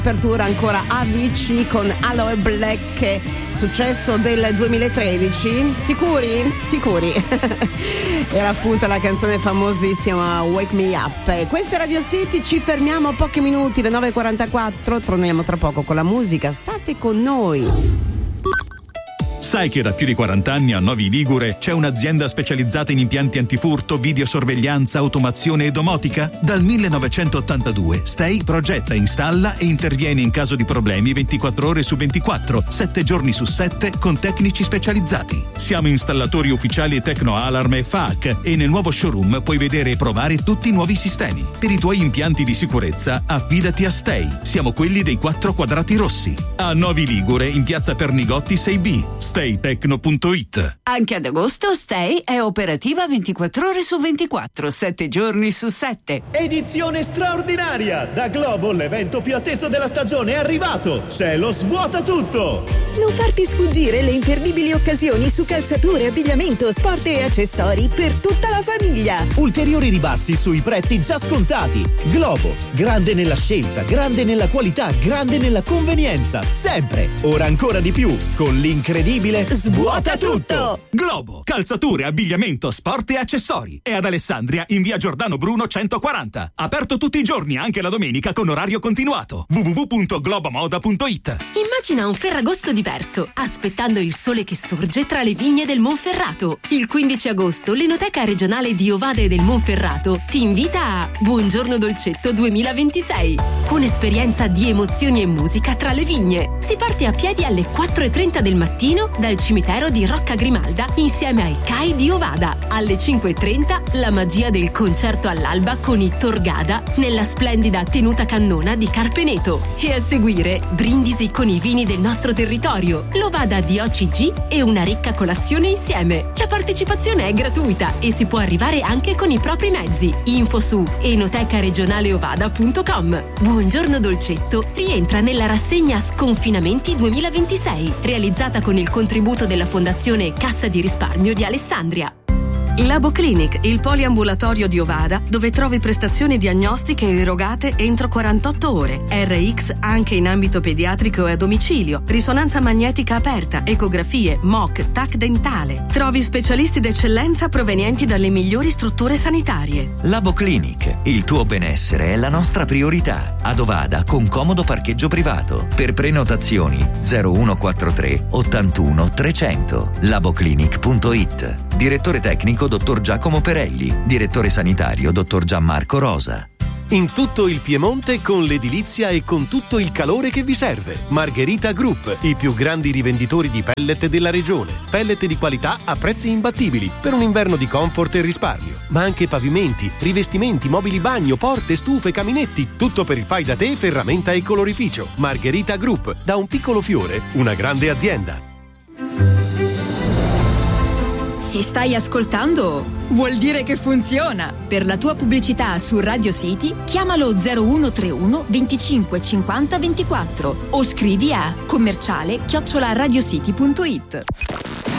Apertura ancora Avicii con Aloe Black, successo del 2013. Sicuri? Sicuri. Era appunto la canzone famosissima Wake Me Up. Questa è Radio City, ci fermiamo pochi minuti, le 9:44, torniamo tra poco con la musica, state con noi. Sai che da più di 40 anni a Novi Ligure c'è un'azienda specializzata in impianti antifurto, videosorveglianza, automazione e domotica? Dal 1982 Stay progetta, installa e interviene in caso di problemi 24 ore su 24, 7 giorni su 7 con tecnici specializzati. Siamo installatori ufficiali Tecno Alarm e FAC e nel nuovo showroom puoi vedere e provare tutti i nuovi sistemi. Per i tuoi impianti di sicurezza affidati a Stay. Siamo quelli dei 4 quadrati rossi. A Novi Ligure in piazza Pernigotti 6B. StayTecno.it. Anche ad agosto Stay è operativa 24 ore su 24, 7 giorni su 7. Edizione straordinaria! Da Globo l'evento più atteso della stagione è arrivato! C'è lo svuota tutto! Non farti sfuggire le imperdibili occasioni su calzature, abbigliamento, sport e accessori per tutta la famiglia. Ulteriori ribassi sui prezzi già scontati. Globo, grande nella scelta, grande nella qualità, grande nella convenienza. Sempre! Ora ancora di più, con l'incredibile Svuota tutto! Globo, calzature, abbigliamento, sport e accessori. È ad Alessandria in via Giordano Bruno 140. Aperto tutti i giorni, anche la domenica con orario continuato. www.globomoda.it. Immagina un Ferragosto diverso, aspettando il sole che sorge tra le vigne del Monferrato. Il 15 agosto l'Enoteca regionale di Ovada e del Monferrato ti invita a Buongiorno Dolcetto 2026, con esperienza di emozioni e musica tra le vigne. Si parte a piedi alle 4:30 del mattino dal cimitero di Rocca Grimalda insieme ai CAI di Ovada. Alle 5:30 la magia del concerto all'alba con i Torgada nella splendida tenuta cannona di Carpeneto. E a seguire brindisi con i vini del nostro territorio, l'Ovada di OCG e una ricca colazione insieme. La partecipazione è gratuita e si può arrivare anche con i propri mezzi. Info su enotecaregionaleovada.com. Buongiorno Dolcetto rientra nella rassegna Sconfinamenti 2026, realizzata con il contributo della Fondazione Cassa di Risparmio di Alessandria. Labo Clinic, il poliambulatorio di Ovada, dove trovi prestazioni diagnostiche erogate entro 48 ore, RX anche in ambito pediatrico e a domicilio, risonanza magnetica aperta, ecografie, MOC, TAC dentale. Trovi specialisti d'eccellenza provenienti dalle migliori strutture sanitarie. Labo Clinic, il tuo benessere è la nostra priorità. Ad Ovada con comodo parcheggio privato. Per prenotazioni 0143 81 300. laboclinic.it. Direttore tecnico dottor Giacomo Perelli, direttore sanitario dottor Gianmarco Rosa. In tutto il Piemonte con l'edilizia e con tutto il calore che vi serve. Margherita Group, i più grandi rivenditori di pellet della regione. Pellet di qualità a prezzi imbattibili per un inverno di comfort e risparmio. Ma anche pavimenti, rivestimenti, mobili bagno, porte, stufe, caminetti, tutto per il fai da te, ferramenta e colorificio. Margherita Group, da un piccolo fiore, una grande azienda. Se stai ascoltando, vuol dire che funziona. Per la tua pubblicità su Radio City, chiamalo 0131 25 50 24 o scrivi a commerciale@radiocity.it.